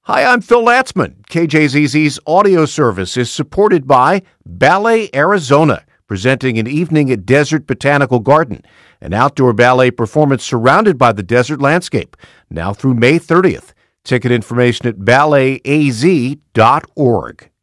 Hi, I'm Phil Latzman. KJZZ's audio service is supported by Ballet Arizona, presenting an evening at Desert Botanical Garden, an outdoor ballet performance surrounded by the desert landscape, now through May 30th. Ticket information at balletaz.org.